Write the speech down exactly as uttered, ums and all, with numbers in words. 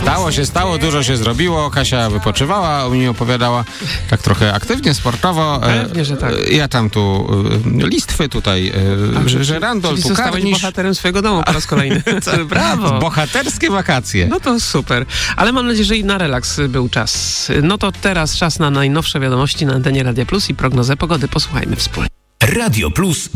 Stało się, stało, dużo się zrobiło. Kasia wypoczywała, u mnie opowiadała tak trochę aktywnie, sportowo. Pewnie, że tak. Ja tam tu listwy, tutaj A, żerandol, czyli tu zostałeś karnisz. bohaterem swojego domu po raz kolejny. Brawo! Bohaterskie wakacje. No to super. Ale mam nadzieję, że i na relaks był czas. No to teraz czas na najnowsze wiadomości na antenie Radia Plus i prognozę pogody. Posłuchajmy wspólnie. Radio Plus